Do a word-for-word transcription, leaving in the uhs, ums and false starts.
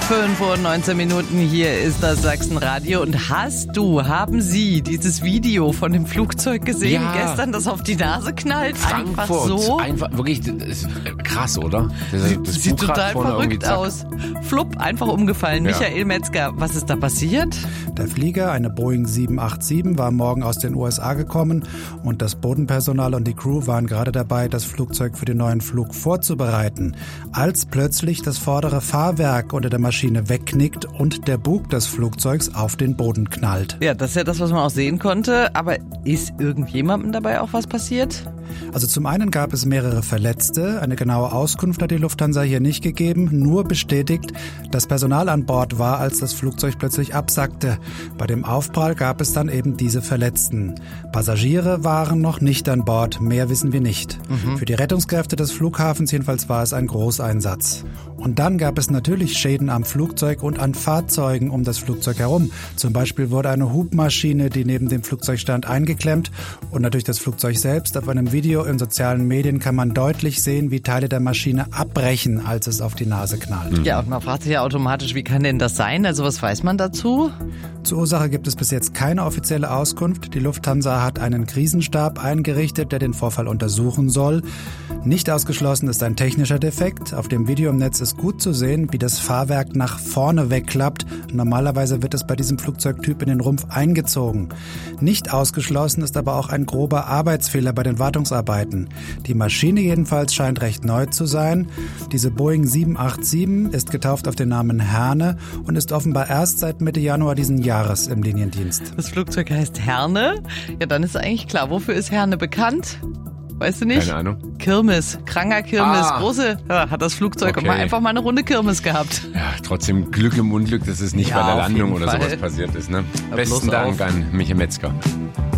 fünf Uhr neunzehn Minuten, hier ist das Sachsenradio. Und hast du, haben Sie dieses Video von dem Flugzeug gesehen Ja. gestern, das auf die Nase knallt? Frankfurt, Einfach so. einfach wirklich, das ist krass, oder? Das, Sieht, das sieht Bugrad total vorne irgendwie, verrückt zack. aus. Flupp, einfach umgefallen. Ja. Michael Metzger, was ist da passiert? Der Flieger, eine Boeing sieben acht sieben, war morgen aus den U S A gekommen und das Bodenpersonal und die Crew waren gerade dabei, das Flugzeug für den neuen Flug vorzubereiten, als plötzlich das vordere Fahrwerk unter der Maschine wegknickt und der Bug des Flugzeugs auf den Boden knallt. Ja, das ist ja das, was man auch sehen konnte. Aber ist irgendjemandem dabei auch was passiert? Also zum einen gab es mehrere Verletzte. Eine genaue Auskunft hat die Lufthansa hier nicht gegeben, nur bestätigt, dass Personal an Bord war, als das Flugzeug plötzlich absackte. Bei dem Aufprall gab es dann eben diese Verletzten. Passagiere waren noch nicht an Bord, mehr wissen wir nicht. Mhm. Für die Rettungskräfte des Flughafens jedenfalls war es ein Großeinsatz. Und dann gab es natürlich Schäden am Flugzeug und an Fahrzeugen um das Flugzeug herum. Zum Beispiel wurde eine Hubmaschine, die neben dem Flugzeug stand, eingeklemmt und natürlich das Flugzeug selbst. Auf einem Video in sozialen Medien kann man deutlich sehen, wie Teile der Maschine abbrechen, als es auf die Nase knallt. Ja, und man fragt sich ja automatisch, wie kann denn das sein? Also was weiß man dazu? Zur Ursache gibt es bis jetzt keine offizielle Auskunft. Die Lufthansa hat einen Krisenstab eingerichtet, der den Vorfall untersuchen soll. Nicht ausgeschlossen ist ein technischer Defekt. Auf dem Video im Netz ist gut zu sehen, wie das Fahrwerk nach vorne wegklappt. Normalerweise wird es bei diesem Flugzeugtyp in den Rumpf eingezogen. Nicht ausgeschlossen ist aber auch ein grober Arbeitsfehler bei den Wartungsarbeiten. Die Maschine jedenfalls scheint recht neu zu sein. Diese Boeing sieben acht sieben ist getauft auf den Namen Herne und ist offenbar erst seit Mitte Januar diesen Jahres im Liniendienst. Das Flugzeug heißt Herne. Ja, dann ist eigentlich klar, wofür ist Herne bekannt? Weißt du nicht? Keine Ahnung. Kirmes, Kranger Kirmes, Ah. große, ja, hat das Flugzeug Okay. mal einfach mal eine Runde Kirmes gehabt. Ja, trotzdem Glück im Unglück, dass es nicht Ja, bei der auf Landung jeden oder Fall. sowas passiert ist. Ne? Ja, Besten bloß Dank auf. an Michael Metzger.